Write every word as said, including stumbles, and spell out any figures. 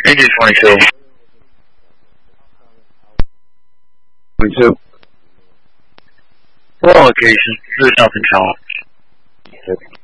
Engine twenty-two. twenty-two. Full location, cruise up and tell.